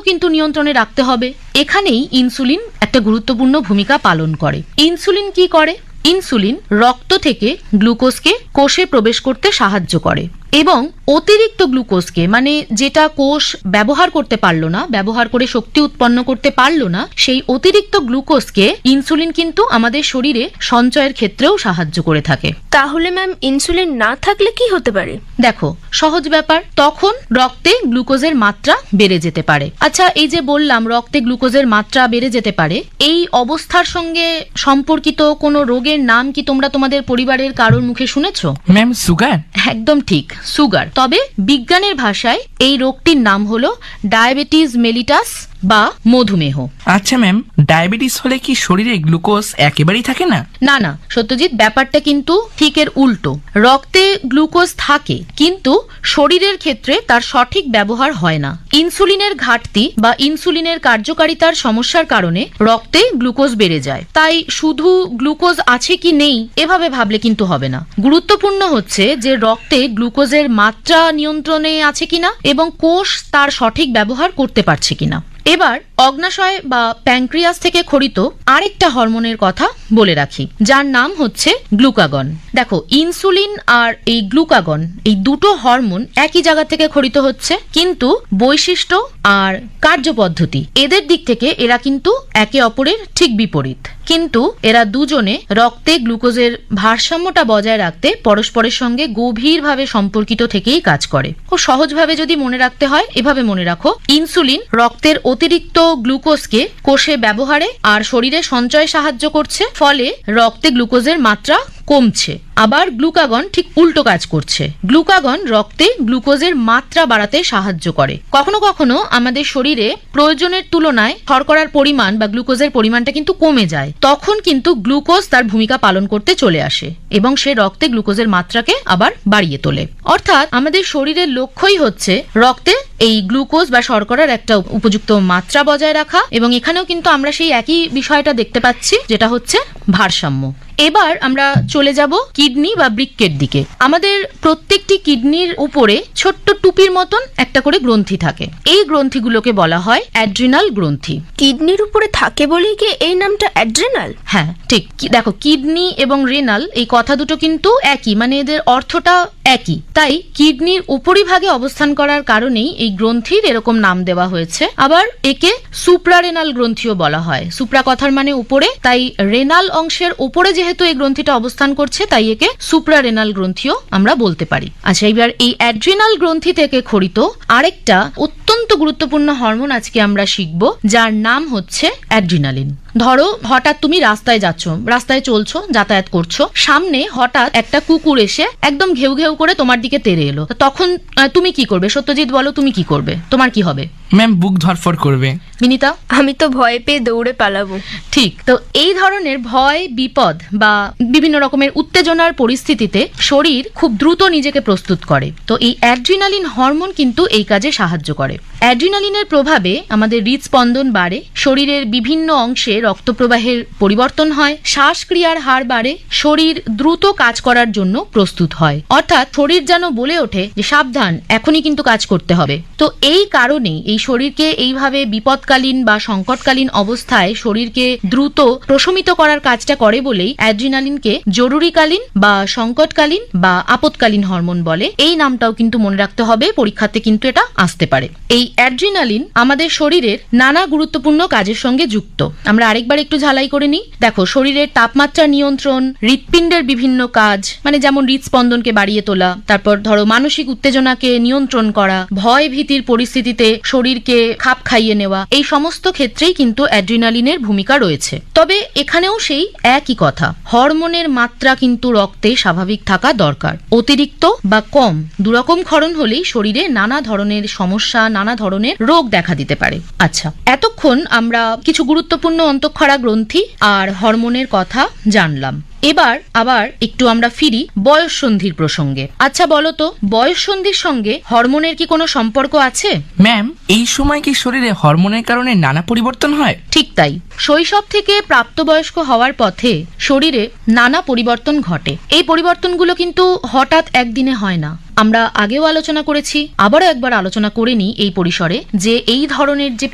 কিন্তু নিয়ন্ত্রণে রাখতে হবে। এখানেই ইনসুলিন একটা গুরুত্বপূর্ণ ভূমিকা পালন করে। ইনসুলিন কি করে? ইনসুলিন রক্ত থেকে গ্লুকোজকে কোষে প্রবেশ করতে সাহায্য করে এবং অতিরিক্ত গ্লুকোজকে, মানে যেটা কোষ ব্যবহার করতে পারলো না, ব্যবহার করে শক্তি উৎপন্ন করতে পারলো না, সেই অতিরিক্ত গ্লুকোজকে ইনসুলিন কিন্তু আমাদের শরীরে সঞ্চয়ের ক্ষেত্রেও সাহায্য করে থাকে। তাহলে ম্যাম ইনসুলিন না থাকলে কি হতে পারে? দেখো, সহজ ব্যাপার, তখন রক্তে গ্লুকোজের মাত্রা বেড়ে যেতে পারে। আচ্ছা, এই যে বললাম রক্তে গ্লুকোজের মাত্রা বেড়ে যেতে পারে, এই অবস্থার সঙ্গে সম্পর্কিত কোনো রোগের নাম কি তোমরা তোমাদের পরিবারের কারোর মুখে শুনেছো? Ma'am, sugar. একদম ঠিক, সুগার। তবে বিজ্ঞানের ভাষায় এই রোগটির নাম হলো ডায়াবেটিস মেলিটাস বা মধুমেহ। আচ্ছা ম্যাম, ডায়াবেটিস হলে কি শরীরে গ্লুকোজ একেবারেই থাকে না? না না সত্যজিৎ, ব্যাপারটা কিন্তু ঠিক এর উল্টো। রক্তে গ্লুকোজ থাকে, কিন্তু শরীরের ক্ষেত্রে তার সঠিক ব্যবহার হয় না। ইনসুলিনের ঘাটতি বা ইনসুলিনের কার্যকারিতার সমস্যার কারণে রক্তে গ্লুকোজ বেড়ে যায়। তাই শুধু গ্লুকোজ আছে কি নেই এভাবে ভাবলে কিন্তু হবে না। গুরুত্বপূর্ণ হচ্ছে যে রক্তে গ্লুকোজের মাত্রা নিয়ন্ত্রণে আছে কিনা এবং কোষ তার সঠিক ব্যবহার করতে পারছে কিনা। এবার অগ্নাশয় বা প্যানক্রিয়াস থেকে খরিত আরেকটা হরমোনের কথা বলে রাখি, যার নাম হচ্ছে গ্লুকাগন। দেখো, ইনসুলিন আর এই গ্লুকাগন, এই দুটো হরমোন একই জায়গা থেকে খরিত হচ্ছে, কিন্তু বৈশিষ্ট্য আর কার্যপদ্ধতি এদের দিক থেকে এরা কিন্তু একে অপরের ঠিক বিপরীত। কিন্তু এরা দুজনে রক্তে গ্লুকোজের ভারসাম্যটা বজায় রাখতে পরস্পরের সঙ্গে গভীরভাবে সম্পর্কিত থেকেই কাজ করে। খুব সহজভাবে যদি মনে রাখতে হয় এভাবে মনে রাখো, ইনসুলিন রক্তের অতিরিক্ত গ্লুকোজকে কোষে ব্যবহারে আর শরীরে সঞ্চয়ে সাহায্য করছে, ফলে রক্তে গ্লুকোজের মাত্রা কমছে। আবার গ্লুকাগন ঠিক উল্টো কাজ করছে। গ্লুকাগন রক্তে গ্লুকোজের মাত্রা বাড়াতে সাহায্য করে। কখনো কখনো আমাদের শরীরে প্রয়োজনের তুলনায় শর্করার পরিমাণ বা গ্লুকোজের পরিমাণটা কিন্তু কমে যায়, তখন কিন্তু গ্লুকোজ তার ভূমিকা পালন করতে চলে আসে এবং সে রক্তে গ্লুকোজের মাত্রাকে আবার বাড়িয়ে তোলে। অর্থাৎ আমাদের শরীরের লক্ষ্যই হচ্ছে রক্তে এই গ্লুকোজ বা শর্করার একটা উপযুক্ত মাত্রা বজায় রাখা, এবং এখানেও কিন্তু আমরা সেই একই বিষয়টা দেখতে পাচ্ছি, যেটা হচ্ছে ভারসাম্য। এবার আমরা চলে যাব কিডনি বা বৃক্কের দিকে। আমাদের প্রত্যেকটি কিডনির উপরে ছোট্ট টুপির মতন একটা করে গ্রন্থি থাকে। এই গ্রন্থিগুলোকে বলা হয় অ্যাড্রিনাল গ্রন্থি। কিডনির উপরে থাকে বলেই কি এই নামটা অ্যাড্রিনাল? হ্যাঁ ঠিক। দেখো, কিডনি এবং রেনাল এই কথা দুটো কিন্তু একই, মানে এদের অর্থটা একই। তাই কিডনির উপরিভাগে অবস্থান করার কারণেই এই গ্রন্থির এরকম নাম দেওয়া হয়েছে। আবার একে সুপ্রারেনাল গ্রন্থিও বলা হয়। সুপ্রা কথার মানে উপরে, তাই রেনাল অংশের উপরে যেহেতু এই গ্রন্থিটা অবস্থান করছে তাই একে সুপ্রারেনাল গ্রন্থিও আমরা বলতে পারি। আচ্ছা, এবার এই অ্যাড্রিনাল গ্রন্থি থেকে খরিত আরেকটা অত্যন্ত গুরুত্বপূর্ণ হরমোন আজকে আমরা শিখব, যার নাম হচ্ছে অ্যাড্রিনালিন। ধরো হঠাৎ তুমি রাস্তায় যাচ্ছ, রাস্তায় চলছো, যাতায়াত করছো, সামনে হঠাৎ একটা কুকুর এসে একদম ঘেউ ঘেউ করে তোমার দিকে তেড়ে এলো, তখন তুমি কি করবে? সত্যজিৎ বলো, তুমি কি করবে? তোমার কি হবে? ম্যাম, বুক ধরফর করবে। বিনিতা? আমি তো ভয় পেয়ে দৌড়ে পালাবো। ঠিক। তো এই ধরনের ভয়, বিপদ বা বিভিন্ন রকমের উত্তেজনার পরিস্থিতিতে শরীর খুব দ্রুত নিজেকে প্রস্তুত করে। তো এই অ্যাড্রিনালিন হরমোন কিন্তু এই কাজে সাহায্য করে। অ্যাড্রিনালিনের প্রভাবে আমাদের হৃদস্পন্দন বাড়ে, শরীরের বিভিন্ন অংশে রক্ত প্রবাহের পরিবর্তন হয়, শ্বাসক্রিয়ার হার বাড়ে, শরীর দ্রুত কাজ করার জন্য প্রস্তুত হয়। অর্থাৎ শরীর যেন বলে ওঠে যে সাবধান, এখনই কিন্তু কাজ করতে হবে। তো এই কারণেই এই শরীরকে এইভাবে বিপদকালীন বা সংকটকালীন অবস্থায় শরীরকে দ্রুত প্রশমিত করার কাজটা করে বলেই অ্যাড্রিনালিনকে জরুরিকালীন বা সংকটকালীন বা আপৎকালীন হরমোন বলে। এই নামটাও কিন্তু মনে রাখতে হবে, পরীক্ষাতে কিন্তু এটা আসতে পারে। এই অ্যাড্রিনালিন আমাদের শরীরের নানা গুরুত্বপূর্ণ কাজের সঙ্গে যুক্ত। আমরা আরেকবার একটু ঝালাই করে নিই। দেখো, শরীরের তাপমাত্রা নিয়ন্ত্রণ, হৃৎপিণ্ডের বিভিন্ন কাজ, মানে যেমন হৃদস্পন্দনকে বাড়িয়ে তোলা, তারপর ধরো মানসিক উত্তেজনাকে নিয়ন্ত্রণ করা, ভয় ভীতির পরিস্থিতিতে শরীরকে খাপ খাইয়ে নেওয়া, এই সমস্ত ক্ষেত্রেই কিন্তু অ্যাড্রিনালিনের ভূমিকা রয়েছে। তবে এখানেও সেই একই কথা, হরমোনের মাত্রা কিন্তু রক্তে স্বাভাবিক থাকা দরকার। অতিরিক্ত বা কম দুরকম ক্ষরণ হলেই শরীরে নানা ধরনের সমস্যা, নানা ধরনের রোগ দেখা দিতে পারে। আচ্ছা, এতক্ষণ আমরা কিছু গুরুত্বপূর্ণ অন্তঃক্ষরা গ্রন্থি আর হরমোনের কথা জানলাম। এবার আবার একটু আমরা ফিরি বয়ঃসন্ধির প্রসঙ্গে। আচ্ছা বলো তো, বয়ঃসন্ধির সঙ্গে হরমোনের কি কোনো সম্পর্ক আছে? ম্যাম, এই সময় কি শরীরে হরমোনের কারণে নানা পরিবর্তন হয়? ঠিক তাই। শৈশব থেকে প্রাপ্তবয়স্ক হওয়ার পথে শরীরে নানা পরিবর্তন ঘটে। এই পরিবর্তনগুলো কিন্তু হঠাৎ একদিনে হয় না। আমরা আগেও আলোচনা করেছি, আবারও একবার আলোচনা করে নিই এই পরিসরে, যে এই ধরনের যে